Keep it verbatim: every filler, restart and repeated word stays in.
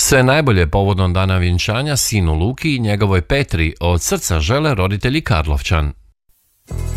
Sve najbolje povodom dana vjenčanja sinu Luki i njegovoj Petri od srca žele roditelji Karlovčan.